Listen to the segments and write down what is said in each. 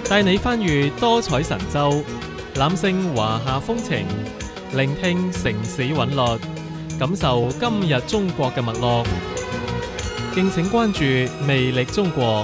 帶你翻閱多彩神州，攬勝華夏風情，聆聽城市韻律，感受今日中國嘅脈絡。敬請關注魅力中國。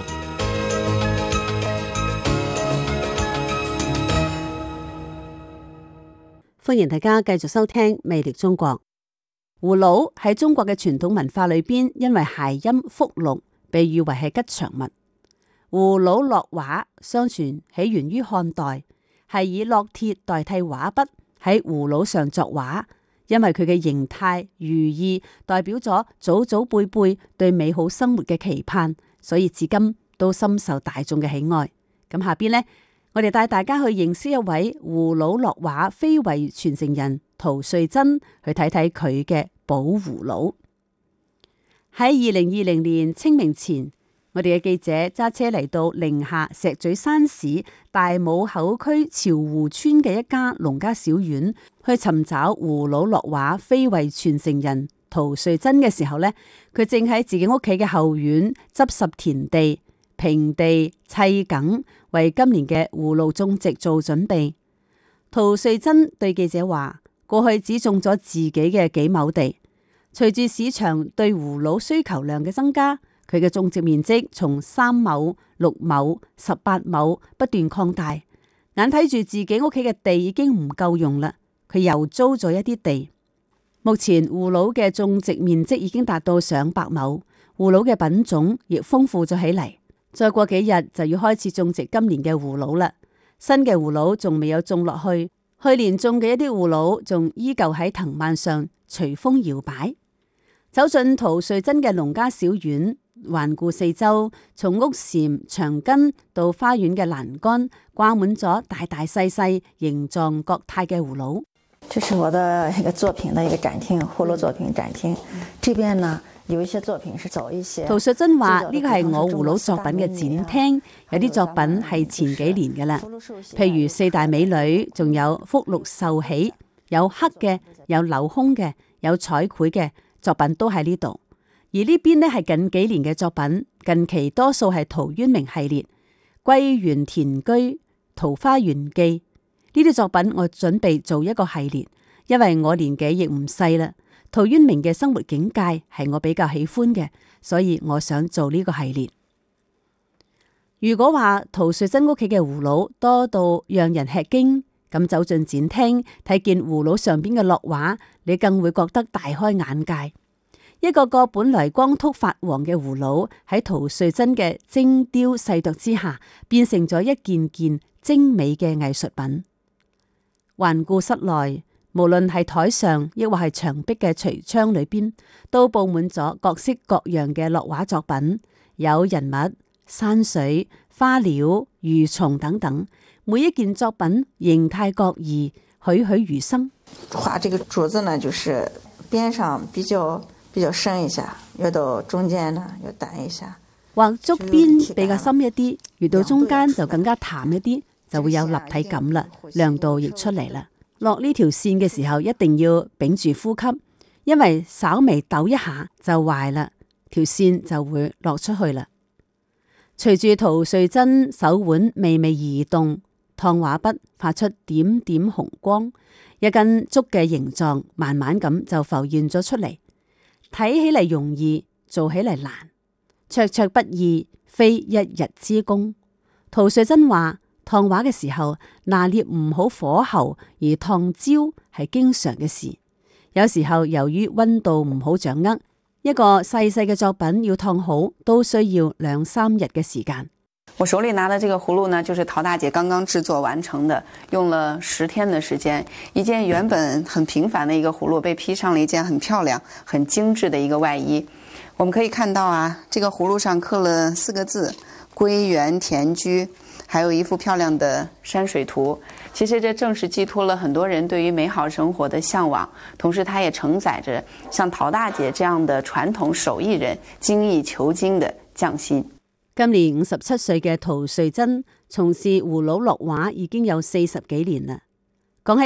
歡迎大家繼續收聽魅力中國。葫蘆喺中國嘅傳統文化裏邊，因為諧音福祿，被譽為係吉祥物。葫蘆落畫，相傳起源於漢代，係以烙鐵代替畫筆喺葫蘆上作畫，因為佢嘅形態寓意代表咗祖祖輩輩對美好生活嘅期盼，所以至今都深受大眾嘅喜愛。咁下邊呢，我哋帶大家去認識一位葫蘆落畫非遺傳承人陶瑞珍，去睇睇佢嘅寶葫蘆。喺2020年清明前，我哋嘅記者揸車嚟到寧夏石嘴山市大武口區潮湖村嘅一家農家小院，去尋找葫蘆落畫非遺傳承人陶瑞珍嘅時候呢，佢正喺自己屋企嘅後院執拾田地、平地、砌梗，為今年嘅葫蘆種植做準備。陶瑞珍對記者話：過去只種咗自己嘅幾畝地，隨住市場對葫蘆需求量嘅增加，佢嘅種植面積從3畝、6畝、18畝不斷擴大。眼睇住自己屋企嘅地已經唔夠用啦，佢又租咗一啲地。目前葫蘆嘅種植面積已經達到上百畝，葫蘆嘅品種亦豐富咗起嚟。再過幾日就要開始種植今年嘅葫蘆啦。新嘅葫蘆仲未有種落去，去年種嘅一啲葫蘆仲依舊喺藤蔓上隨風搖擺。走進陶瑞珍嘅農家小院，環顧四周，從屋檐、牆根到花園嘅欄杆，掛滿咗大大細細、形狀各態嘅葫蘆。 這是我的一個作品的一個展廳，葫蘆作品展廳。這邊呢有一些作品是走一些。 陶瑞珍話：呢個係我葫蘆作品嘅展廳，有啲作品係前幾年嘅啦，譬如四大美女，仲有福祿壽喜，有刻嘅，有鏤空嘅，有彩繪嘅作品都喺呢度。而呢邊呢係近幾年嘅作品，近期多數係陶淵明系列、歸園田居、桃花源記呢啲作品。我準備做一個系列，因為我年紀亦唔細啦。陶淵明嘅生活境界係我比較喜歡嘅，所以我想做呢個系列。如果話陶瑞珍屋企嘅葫蘆多到讓人吃驚，咁走進展廳睇見葫蘆上邊嘅落畫，你更會覺得大開眼界。一個個本來光禿發黃嘅葫蘆，喺陶瑞珍嘅精雕細琢之下，變成咗一件件精美嘅藝術品。環顧室內，無論係台上亦或係牆壁嘅櫥窗裏邊，都佈滿咗各式各樣嘅落畫作品，有人物、山水、花鳥、魚蟲等等。每一件作品形態各異，栩栩如生。 畫這個竹子呢，就是邊上比較深一下，越到中間呢要淡一下。 畫竹邊比較深一啲，越到中間就更加淡一啲，就會有立體感啦，亮度亦出嚟啦。落呢條線嘅時候一定要屏住呼吸，因為稍微抖一下就壞啦，條線就會落出去啦。隨住陶瑞珍手腕微微移動，燙畫筆發出點點紅光，一根竹嘅形狀慢慢咁就浮現咗出嚟。睇起嚟容易，做起嚟難，灼灼不易，非一日之功。陶瑞珍話：燙畫嘅時候拿捏唔好火候而燙焦係經常嘅事，有時候由於溫度唔好掌握，一個細細嘅作品要燙好都需要2-3日嘅時間。 我手裏拿的這個葫蘆呢，就是陶大姐剛剛製作完成的，用了10天的時間。一件原本很平凡的一個葫蘆，被披上了一件很漂亮、很精緻的一個外衣。我們可以看到啊，這個葫蘆上刻了4個字：歸園田居，還有一幅漂亮的山水圖。其實這正是寄託了很多人對於美好生活的向往，同時它也承載着像陶大姐這樣的傳統手藝人精益求精的匠心。 今年57歲嘅陶瑞珍從事葫蘆落畫已經有40幾年啦。